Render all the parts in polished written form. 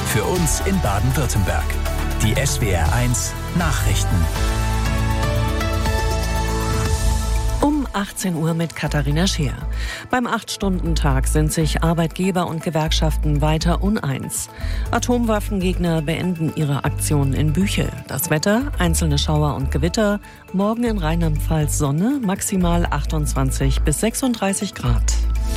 Für uns in Baden-Württemberg. Die SWR1 Nachrichten. Um 18 Uhr mit Katharina Scheer. Beim 8-Stunden-Tag sind sich Arbeitgeber und Gewerkschaften weiter uneins. Atomwaffengegner beenden ihre Aktion in Büchel. Das Wetter, einzelne Schauer und Gewitter. Morgen in Rheinland-Pfalz Sonne, maximal 28 bis 36 Grad.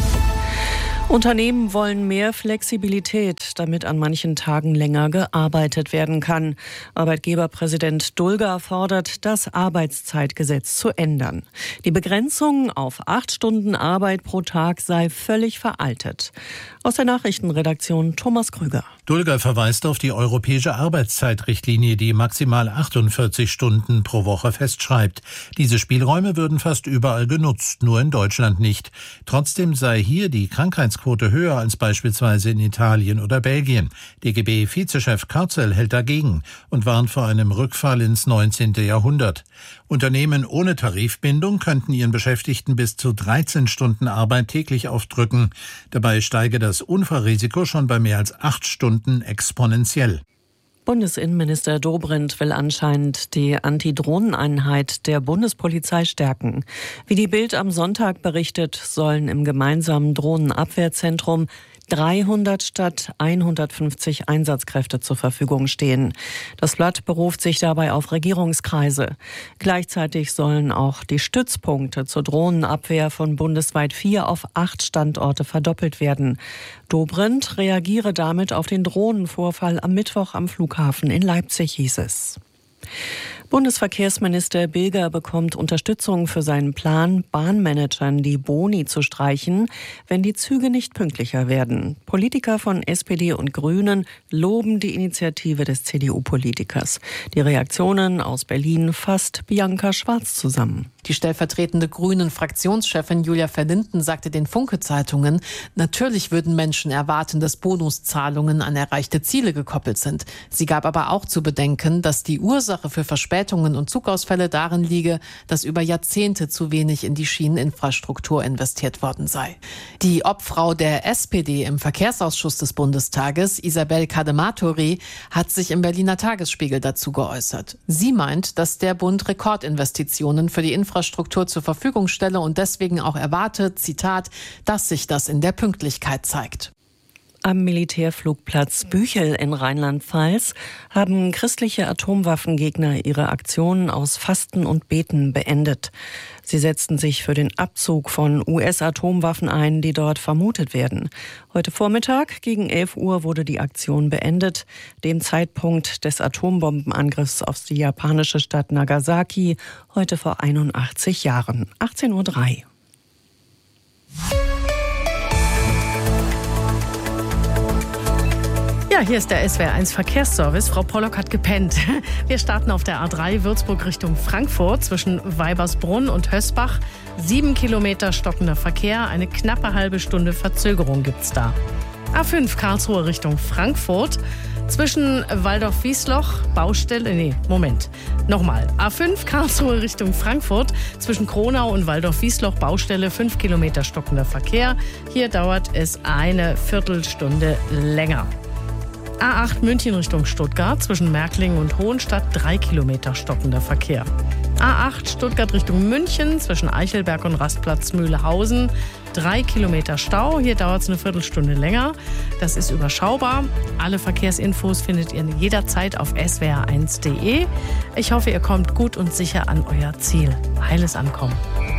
Unternehmen wollen mehr Flexibilität, damit an manchen Tagen länger gearbeitet werden kann. Arbeitgeberpräsident Dulger fordert, das Arbeitszeitgesetz zu ändern. Die Begrenzung auf 8 Stunden Arbeit pro Tag sei völlig veraltet. Aus der Nachrichtenredaktion Thomas Krüger. Dulger verweist auf die europäische Arbeitszeitrichtlinie, die maximal 48 Stunden pro Woche festschreibt. Diese Spielräume würden fast überall genutzt, nur in Deutschland nicht. Trotzdem sei hier die Krankheitsquote höher als beispielsweise in Italien oder Belgien. DGB-Vizechef Karzel hält dagegen und warnt vor einem Rückfall ins 19. Jahrhundert. Unternehmen ohne Tarifbindung könnten ihren Beschäftigten bis zu 13 Stunden Arbeit täglich aufdrücken. Dabei steige das Unfallrisiko schon bei mehr als 8 Stunden exponentiell. Bundesinnenminister Dobrindt will anscheinend die Antidrohneneinheit der Bundespolizei stärken. Wie die Bild am Sonntag berichtet, sollen im gemeinsamen Drohnenabwehrzentrum 300 statt 150 Einsatzkräfte zur Verfügung stehen. Das Blatt beruft sich dabei auf Regierungskreise. Gleichzeitig sollen auch die Stützpunkte zur Drohnenabwehr von bundesweit 4 auf 8 Standorte verdoppelt werden. Dobrindt reagiere damit auf den Drohnenvorfall am Mittwoch am Flughafen in Leipzig, hieß es. Bundesverkehrsminister Bilger bekommt Unterstützung für seinen Plan, Bahnmanagern die Boni zu streichen, wenn die Züge nicht pünktlicher werden. Politiker von SPD und Grünen loben die Initiative des CDU-Politikers. Die Reaktionen aus Berlin fasst Bianca Schwarz zusammen. Die stellvertretende Grünen-Fraktionschefin Julia Verlinden sagte den Funke-Zeitungen, natürlich würden Menschen erwarten, dass Bonuszahlungen an erreichte Ziele gekoppelt sind. Sie gab aber auch zu bedenken, dass die Ursache für Verspätungen und Zugausfälle darin liege, dass über Jahrzehnte zu wenig in die Schieneninfrastruktur investiert worden sei. Die Obfrau der SPD im Verkehrsausschuss des Bundestages, Isabel Cadematori, hat sich im Berliner Tagesspiegel dazu geäußert. Sie meint, dass der Bund Rekordinvestitionen für die Infrastruktur zur Verfügung stelle und deswegen auch erwartet, Zitat, dass sich das in der Pünktlichkeit zeigt. Am Militärflugplatz Büchel in Rheinland-Pfalz haben christliche Atomwaffengegner ihre Aktionen aus Fasten und Beten beendet. Sie setzten sich für den Abzug von US-Atomwaffen ein, die dort vermutet werden. Heute Vormittag gegen 11 Uhr wurde die Aktion beendet, dem Zeitpunkt des Atombombenangriffs auf die japanische Stadt Nagasaki, heute vor 81 Jahren, 18:03 Uhr. Ja, hier ist der SWR1 Verkehrsservice. Frau Pollock hat gepennt. Wir starten auf der A3 Würzburg Richtung Frankfurt zwischen Weibersbrunn und Hösbach. 7 Kilometer stockender Verkehr, eine knappe halbe Stunde Verzögerung gibt's da. A5 Karlsruhe Richtung Frankfurt zwischen Waldorf-Wiesloch, A5 Karlsruhe Richtung Frankfurt zwischen Kronau und Waldorf-Wiesloch, Baustelle, 5 Kilometer stockender Verkehr. Hier dauert es eine Viertelstunde länger. A8 München Richtung Stuttgart zwischen Märklingen und Hohenstadt, 3 Kilometer stockender Verkehr. A8 Stuttgart Richtung München zwischen Eichelberg und Rastplatz Mühlhausen, 3 Kilometer Stau. Hier dauert es eine Viertelstunde länger. Das ist überschaubar. Alle Verkehrsinfos findet ihr jederzeit auf swr1.de. Ich hoffe, ihr kommt gut und sicher an euer Ziel. Heiles Ankommen.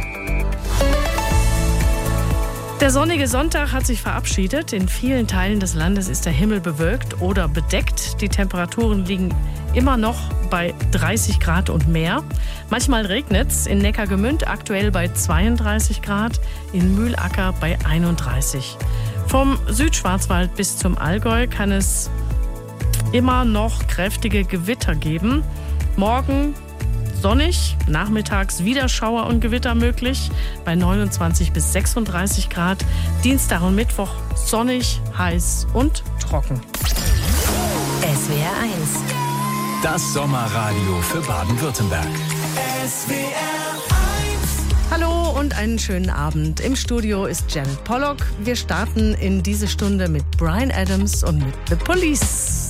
Der sonnige Sonntag hat sich verabschiedet. In vielen Teilen des Landes ist der Himmel bewölkt oder bedeckt. Die Temperaturen liegen immer noch bei 30 Grad und mehr. Manchmal regnet es. In Neckargemünd aktuell bei 32 Grad, in Mühlacker bei 31. Vom Südschwarzwald bis zum Allgäu kann es immer noch kräftige Gewitter geben. Morgen sonnig, nachmittags wieder Schauer und Gewitter möglich bei 29 bis 36 Grad. Dienstag und Mittwoch sonnig, heiß und trocken. SWR1. Das Sommerradio für Baden-Württemberg. Hallo und einen schönen Abend. Im Studio ist Janet Pollock. Wir starten in diese Stunde mit Bryan Adams und mit The Police.